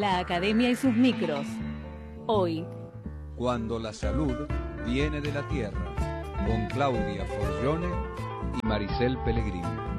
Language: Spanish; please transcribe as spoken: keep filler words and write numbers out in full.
La Academia y sus micros. Hoy, Cuando la salud viene de la tierra, con Claudia Forgione y Maricel Pellegrini.